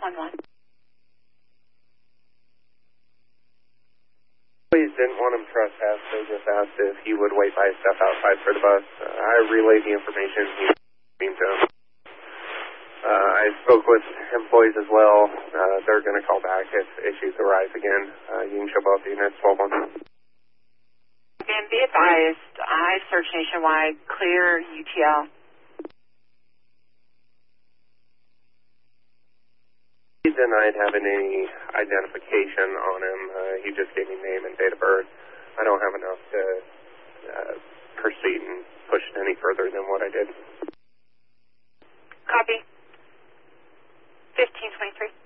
911. Please didn't want him trespassed, so just asked if he would wait by his stuff outside for the bus. I relayed the information he came to him. I spoke with employees as well. They're going to call back if issues arise again. You can show both units, 12-1. And be advised, I searched nationwide, clear UTL. He denied having any identification on him. He just gave me name and date of birth. I don't have enough to proceed and push it any further than what I did. Copy. 1523.